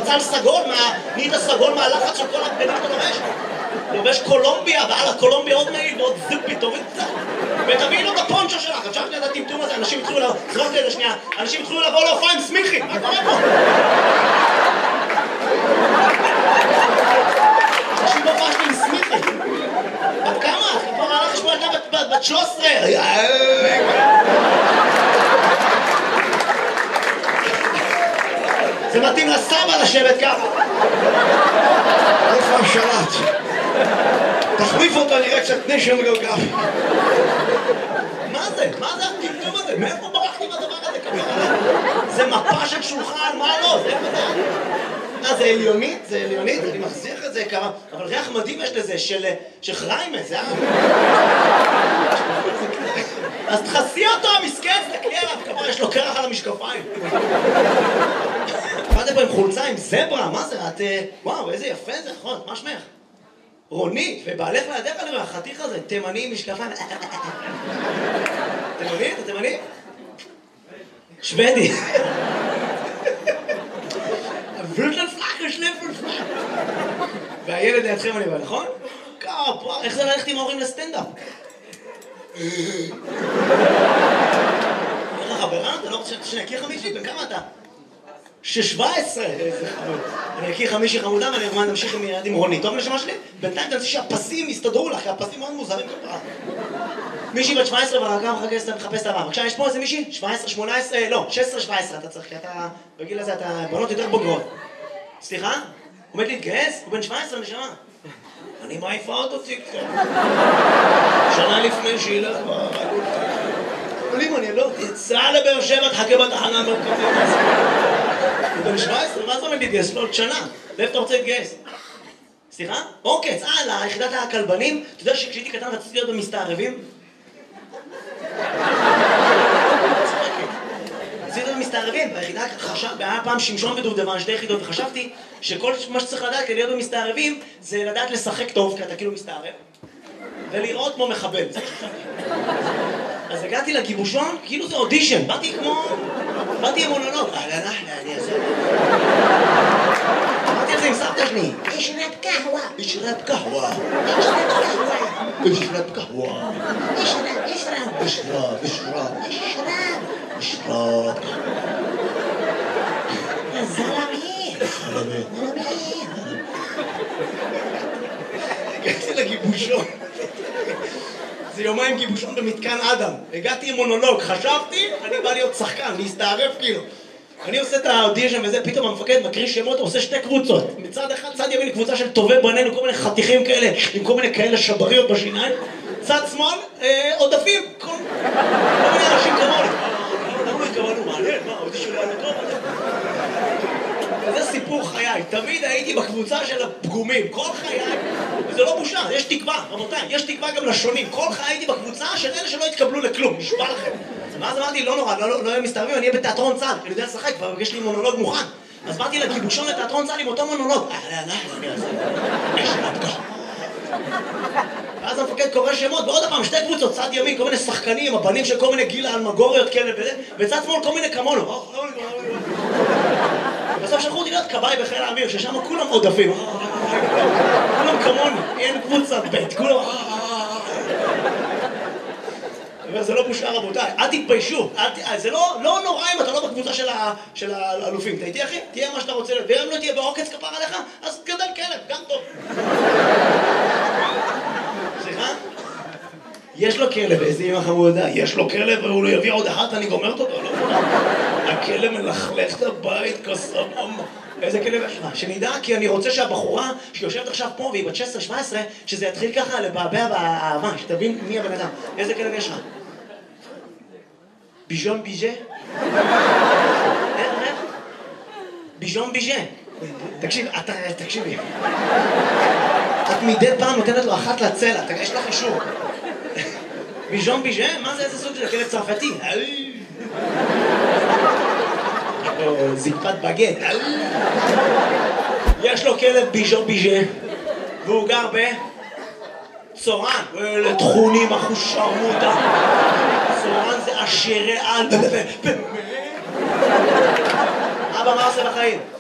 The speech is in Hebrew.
בצל סגול, נהיית סגול מהלחץ של כל הבגדים שאתה לובש. לובש קולומביה, ועל הקולומביה עוד מעיל ועוד זיפי, תוריד קצת. ותביאי לו בפונצ'ו שלך, אפשר שנייה את הטמטום הזה, אנשים התחילו לבוא, זרוק לי לשנייה, אנשים התחילו לבוא להופעה עם סמיכי, מה קורה פה? אנשים בהופעה שלי עם סמיכי. בת כמה? כבר הלך לשמוע ילדה בת 13. זה מתאים לסבא לשבת ככה. איפה השלט? תחליף אותו, נראה קצת נשם גלגל. מה זה? מה זה הטמטום הזה? מאיפה ברחתי מהדבר הזה ככה? זה מפה של שולחן, מה לא? זה זה עליונית, זה עליונית, אני מחזיר את זה כמה, אבל ריח מדהים יש לזה, של חריימה, זה אז תחסי אותו, המסכן, תקלי עליו, כמה יש לו קרח על המשקפיים. באתם פה עם חולצה, עם זברה, מה זה? את... וואו, איזה יפה זה, נכון, מה שמך? רונית, ובעלך לידך אני רואה, החתיך הזה, תימני עם משקפיים. תימני? אתה תימני? שוודי. והילד לידכם אני בא, נכון? כפה, איך זה ללכת עם ההורים לסטנדאפ? איך החברה? אתה לא רוצה שאני אכיר מישהי? בן כמה אתה? 17! איזה חמוד. אני אכיר מישהי חמודה ואני אומר, נמשיך עם רונית. טוב לשמה שלי? בינתיים תנסי שהפסים יסתדרו לך, כי הפסים מאוד מוזרים כפרה. מישהי בת 17 והרגע מחפש את הבא. בבקשה, יש פה איזה מישהי? 17, 18, לא, 16-17 אתה צריך, כי אתה, בגיל הזה אתה בנות יותר בוגרות. סליחה? עומד להתגייס? הוא בן 17 נשמה. אני מעיפה אותו ציקה. שנה לפני שילך ברגול. אבל אם אני לא יצא לבאר שבע, תחכה בתחנה המרכזית. הוא בן 17, מה זה עומד להתגייס? לא עוד שנה. לאיפה אתה רוצה להתגייס? סליחה? אוקיי, ליחידת הכלבנים. אתה יודע שכשהייתי קטן רציתי להיות במסתערבים? רציתי להיות במסתערבים, והיחידה היה פעם שמשון ודובדבן, 2 יחידות, וחשבתי שכל מה שצריך לדעת כדי להיות במסתערבים זה לדעת לשחק טוב, כי אתה כאילו מסתערב, ולראות כמו מחבל. אז הגעתי לגיבושון, כאילו זה אודישן, באתי עם מונולוג. אני אעשה. אמרתי על זה עם סבתא שלי. ישרב קהווה. ישרב קהווה. ישרב קהווה. ישרב. זלמי. הגעתי לגיבושון. זה יומיים גיבושון במתקן אדם. הגעתי עם מונולוג, חשבתי, אני בא להיות שחקן, להסתערף כאילו. אני עושה את האודישן וזה, פתאום המפקד מקריא שמות, עושה 2 קבוצות. מצד אחד, צד ימין קבוצה של טובי בנינו, כל מיני חתיכים כאלה, עם כל מיני כאלה שבריות בשיניים. צד שמאל, עודפים, כל מיני אנשים כמוני. למה התכוונו? מעניין, מה, האודישן היה טוב? וזה סיפור חיי, תמיד הייתי בקבוצה של הפגומים, כל חיי, וזה לא בושה, יש תקווה, רבותיי, יש תקווה גם לשונים, כל חיי הייתי בקבוצה של אלה שלא התקבלו לכלום, נשבע לכם. ואז אמרתי, לא נורא, לא יהיה מסתערבים, אני אהיה בתיאטרון צה"ל, כי אני יודע לשחק, ויש לי מונולוג מוכן. אז באתי לגיבושון לתיאטרון צה"ל עם אותו מונולוג. ואז המפקד קורא שמות, ועוד הפעם, 2 קבוצות, צד ימין, כל מיני שחקנים, הבנים של כל מיני גילה אלמגוריות כאלה וזה, וצד שמאל כל מיני כמונו. בסוף שלחו אותי להיות כבאי בחיל האוויר, ששם כולם עודפים. כולם כמוני, אין קבוצה ב', כולם... זה לא בושה רבותיי, אל תתביישו, זה לא נורא אם אתה לא בקבוצה של האלופים. אתה איתי אחי? תהיה מה שאתה רוצה להיות, ואם לא תהיה בעוקץ כפר עליך, אז גדל כלב, גם טוב. סליחה? יש לו כלב, איזה אמא חמודה, יש לו כלב והוא לא יביא עוד אחת, אני גומרת אותו, לא? הכלב מלכלך את הבית כסבבה. איזה כלב יש לך? שנדע, כי אני רוצה שהבחורה שיושבת עכשיו פה והיא בת 16-17, שזה יתחיל ככה לבעבע באהבה, שתבין מי הבן אדם. איזה כלב יש לך? ביז'ון ביז'ה? איך? ביז'ון ביז'ה. תקשיבי. את מדי פעם נותנת לו אחת לצלע, יש לך אישור. ביז'ון ביז'ה? מה זה איזה סוג של כלב צרפתי? זקפת בגט. יש לו כלב ביז'ון ביז'ה, והוא גר בצורן. אלה תכונים אחושרמותה. צורן זה עשירי על. אבא, מה עושה בחיים?